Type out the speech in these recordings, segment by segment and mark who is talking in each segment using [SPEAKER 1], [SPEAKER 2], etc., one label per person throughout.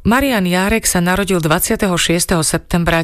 [SPEAKER 1] Marián Járek sa narodil 26. septembra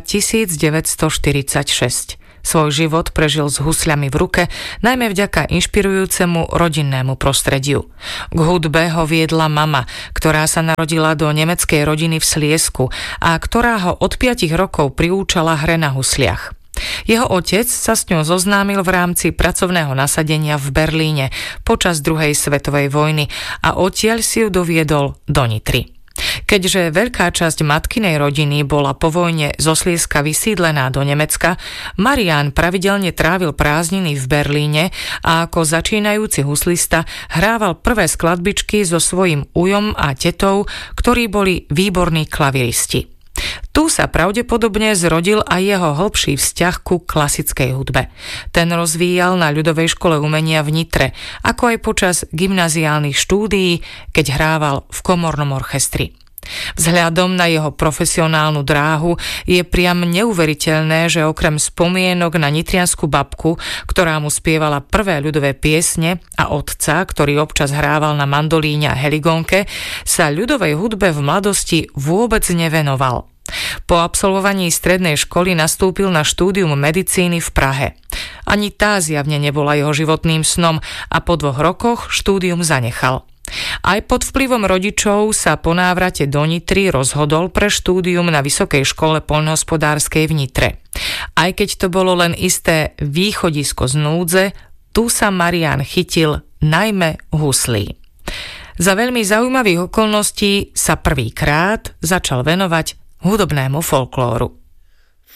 [SPEAKER 1] 1946. Svoj život prežil s husľami v ruke, najmä vďaka inšpirujúcemu rodinnému prostrediu. K hudbe ho viedla mama, ktorá sa narodila do nemeckej rodiny v Sliesku a ktorá ho od 5 rokov priúčala hre na husliach. Jeho otec sa s ňou zoznámil v rámci pracovného nasadenia v Berlíne počas druhej svetovej vojny a odtiaľ si ju doviedol do Nitry. Keďže veľká časť matkinej rodiny bola po vojne zo Slieska vysídlená do Nemecka, Marián pravidelne trávil prázdniny v Berlíne a ako začínajúci huslista hrával prvé skladbičky so svojím ujom a tetou, ktorí boli výborní klaviristi. Tu sa pravdepodobne zrodil aj jeho hlbší vzťah ku klasickej hudbe. Ten rozvíjal na ľudovej škole umenia v Nitre, ako aj počas gymnaziálnych štúdií, keď hrával v komornom orchestri. Vzhľadom na jeho profesionálnu dráhu je priam neuveriteľné, že okrem spomienok na nitriansku babku, ktorá mu spievala prvé ľudové piesne, a otca, ktorý občas hrával na mandolíne a heligónke, sa ľudovej hudbe v mladosti vôbec nevenoval. Po absolvovaní strednej školy nastúpil na štúdium medicíny v Prahe. Ani tá zjavne nebola jeho životným snom a po 2 rokoch štúdium zanechal. Aj pod vplyvom rodičov sa po návrate do Nitry rozhodol pre štúdium na Vysokej škole poľnohospodárskej v Nitre. Aj keď to bolo len isté východisko z núdze, tu sa Marián chytil najmä huslí. Za veľmi zaujímavých okolností sa prvýkrát začal venovať hudobnému folklóru.